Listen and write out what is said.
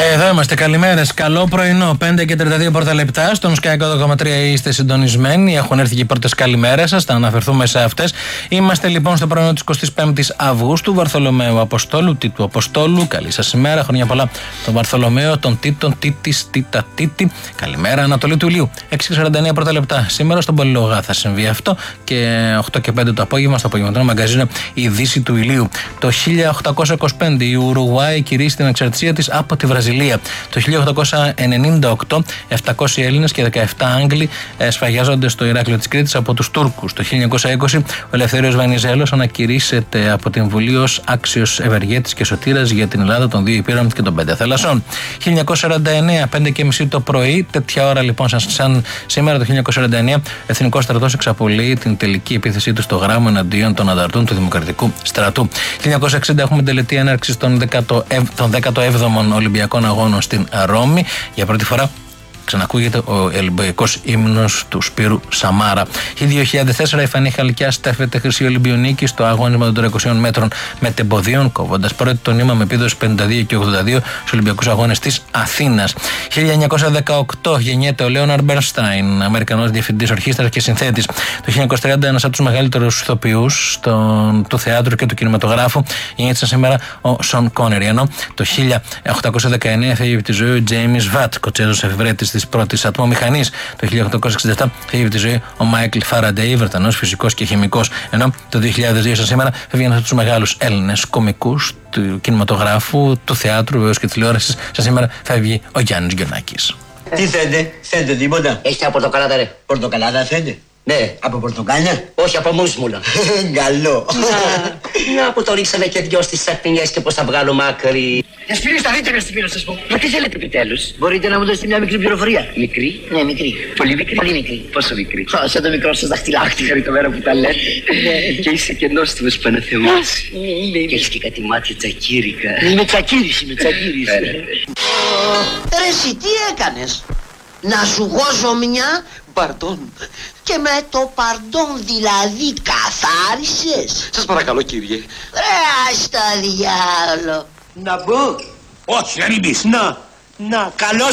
Εδώ είμαστε, καλημέρες, καλό πρωινό. 5 και 32 πρώτα λεπτά. Στον Sky 100,3 είστε συντονισμένοι. Έχουν έρθει και οι πρώτες καλημέρες σας. Θα αναφερθούμε σε αυτές. Είμαστε λοιπόν στο πρωινό της 25ης Αυγούστου. Βαρθολομαίου Αποστόλου, Τίτου Αποστόλου. Καλή σας ημέρα. Χρόνια πολλά τον Βαρθολομαίο, τον Τίτων, Τίτης, Τίτα, Τίτη. Καλημέρα, Ανατολή του Ηλίου. 6:49 πρώτα λεπτά. Σήμερα στον Πολυλογά θα συμβεί αυτό. Και 8 και 5 το απόγευμα στο απογευματινό μαγκαζίνο Η Δύση του Ηλίου. Το 1825 η Ουρουγουάη κηρύσσει την εξαρτησία της από τη Βραζιλία. Το 1898 700 Έλληνες και 17 Άγγλοι σφαγιάζονται στο Ηράκλειο της Κρήτης από τους Τούρκους. Το 1920 ο Ελευθέριος Βενιζέλος ανακηρύσσεται από την Βουλή ως άξιος ευεργέτης και σωτήρας για την Ελλάδα των δύο υπήρων και των 5 θαλασσών. 1949, 5:30 το πρωί, τέτοια ώρα λοιπόν σαν σήμερα το 1949, ο Εθνικός Στρατός εξαπολύει την τελική επίθεσή του στο Γράμμο εναντίον των ανταρτών του Δημοκρατικού Στρατού. 1960 έχουμε τελετή έναρξης των 17ων Ολυμπιακών Αγώνων στην Ρώμη. Για πρώτη φορά ξανακούγεται ο Ολυμπιακός ύμνος του Σπύρου Σαμάρα. 2004 η Φανή Χαλκιά στέφεται χρυσή Ολυμπιονίκη στο αγώνισμα των 300 μέτρων μετεμποδίων, κόβοντας πρώτη το νήμα με επίδοση 52 και 82 στους Ολυμπιακούς Αγώνες της Αθήνας. 1918 γεννιέται ο Λέοναρντ Μπέρνσταϊν, Αμερικανός διευθυντής ορχήστρας και συνθέτης. Το 1930 ένας από τους μεγαλύτερους ηθοποιούς του θεάτρου και του κινηματογράφου γεννιέται σήμερα ο Σον Κόνερι. Ενώ το 1819 φεύγει από τη ζωή ο Τζέιμις Βατ, Σκοτσέζος εφευρέτης της πρώτης ατμομηχανής. Το 1867 φεύγει από τη ζωή ο Μάικλ Φαραντέι, Βρετανός φυσικός και χημικός. Ενώ το 2002 σαν σήμερα φεύγει ένας από τους μεγάλους Έλληνες κομικούς του κινηματογράφου, του θεάτρου, βεβαίως και της τηλεόρασης. Σαν σήμερα φεύγει ο Γιάννης Γκιονάκης. Τι θέλετε τίποτα? Έχει μια πορτοκαλάδα, ρε. Πορτοκαλάδα θέλετε? Ναι. Από πορτοκάλια? Όχι, από μουσμουλα. Καλό. Να που το ρίξαμε και δυο στις σακπινιές και πως θα βγάλουμε άκρη. Εσπίρι, θα δείτε να σας πω. Μα τι θέλετε επιτέλους? Μπορείτε να μου δώσετε μια μικρή πληροφορία? Μικρή? Ναι, μικρή. Πολύ μικρή? Πολύ μικρή. Πόσο μικρή? Σαν το μικρό σας δαχτυλάκι. Χαριτωμένα που τα λέτε. Και είσαι και νόστιμος Παναθεμάς. Και έχεις και κάτι μάτια τσακίρικα. Είμαι τσακίρης, είμαι τσακίρης. Ρε εσύ τι έκανες? Να σου γώσω μια Παρτών. και με το παρντόν δηλαδή καθάρισες? Σας παρακαλώ κύριε. Ρε ας τα διάλο. Να μπω? Όχι, να μην πεις. Να, καλώς